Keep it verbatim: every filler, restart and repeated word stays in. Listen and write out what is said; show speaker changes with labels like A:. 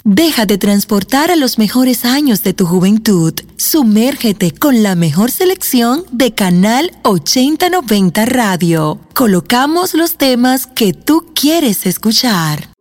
A: Déjate transportar a los mejores años de tu juventud. Sumérgete con la mejor selección de Canal ochenta noventa Radio. Colocamos los temas que tú quieres escuchar.